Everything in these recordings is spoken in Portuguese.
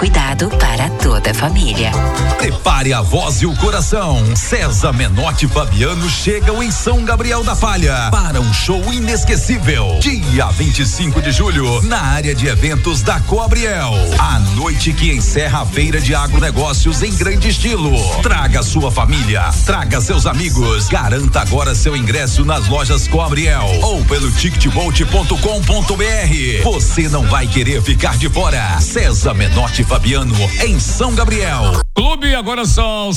cuidado para toda a família. Prepare a voz e o coração. César Menotti e Fabiano chegam em São Gabriel da Palha para um show inesquecível. Dia 25 de julho, na área de eventos da Coabriel. A noite que encerra a feira de agronegócios em grande estilo. Traga sua família, traga seus amigos. Garanta agora seu ingresso nas lojas Coabriel ou pelo ticketbolt.com.br. Você não vai querer ficar de fora. César Menotti e Fabiano em São Gabriel. Clube, agora são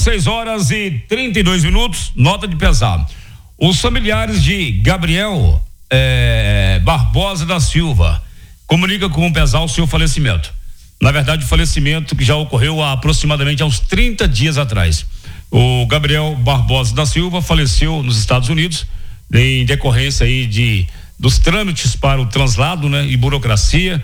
6h32. Nota de pesar. Os familiares de Gabriel Barbosa da Silva comunicam com o pesar o seu falecimento. Na verdade, o falecimento que já ocorreu há aproximadamente uns 30 dias atrás. O Gabriel Barbosa da Silva faleceu nos Estados Unidos em decorrência aí dos trâmites para o translado, né, e burocracia.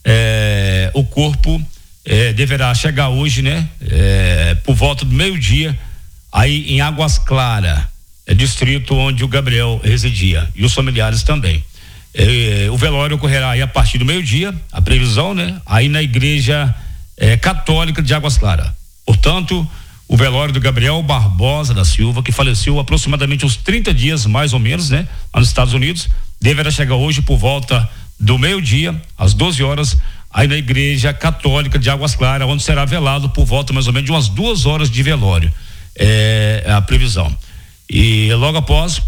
O corpo deverá chegar hoje, né, por volta do meio-dia, aí em Águas Claras, distrito onde o Gabriel residia, e os familiares também. O velório ocorrerá aí a partir do meio-dia, a previsão, né, aí na igreja católica de Águas Claras. Portanto, o velório do Gabriel Barbosa da Silva, que faleceu aproximadamente uns 30 dias, mais ou menos, né, lá nos Estados Unidos, deverá chegar hoje por volta do meio-dia, às 12 horas, aí na igreja católica de Águas Claras, onde será velado por volta mais ou menos de umas 2 horas de velório. A previsão. E logo após,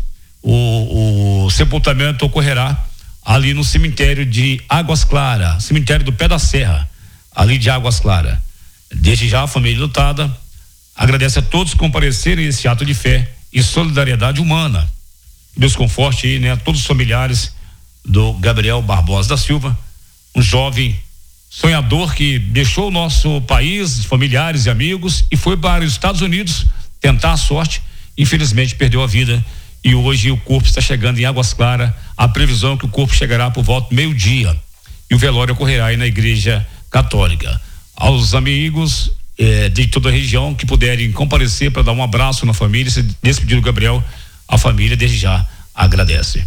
o sepultamento ocorrerá ali no cemitério de Águas Claras, cemitério do Pé da Serra, ali de Águas Claras. Desde já, a família lutada agradece a todos que compareceram a esse ato de fé e solidariedade humana. Deus conforte aí, né, a todos os familiares do Gabriel Barbosa da Silva, um jovem sonhador que deixou o nosso país, familiares e amigos, e foi para os Estados Unidos tentar a sorte. Infelizmente perdeu a vida e hoje o corpo está chegando em Águas Claras. A previsão é que o corpo chegará por volta do meio-dia e o velório ocorrerá aí na igreja católica. Aos amigos de toda a região que puderem comparecer para dar um abraço na família, se despedir do Gabriel, a família desde já agradece.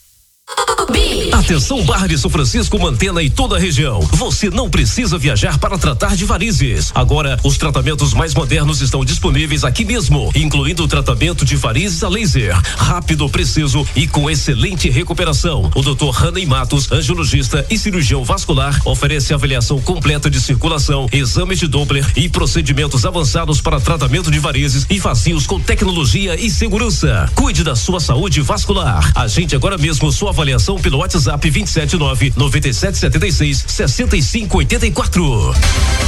Atenção, Barra de São Francisco, Mantena e toda a região. Você não precisa viajar para tratar de varizes. Agora, os tratamentos mais modernos estão disponíveis aqui mesmo, incluindo o tratamento de varizes a laser, rápido, preciso e com excelente recuperação. O Dr. Haney Matos, angiologista e cirurgião vascular, oferece avaliação completa de circulação, exames de Doppler e procedimentos avançados para tratamento de varizes e vazios com tecnologia e segurança. Cuide da sua saúde vascular. Agende agora mesmo sua avaliação pelo WhatsApp 279 9776 6584.